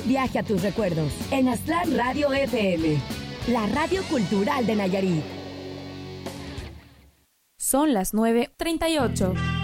viaje a tus recuerdos en Aztlán Radio FM, la radio cultural de Nayarit. Son las 9:38.